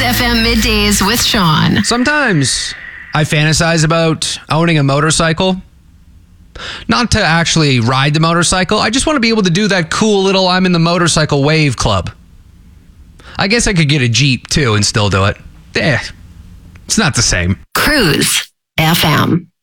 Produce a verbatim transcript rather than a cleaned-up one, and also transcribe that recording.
F M Middays with Sean. Sometimes I fantasize about owning a motorcycle. Not to actually ride the motorcycle. I just want to be able to do that cool little I'm in the motorcycle wave club. I guess I could get a Jeep too and still do it. Eh, it's not the same. Cruise F M.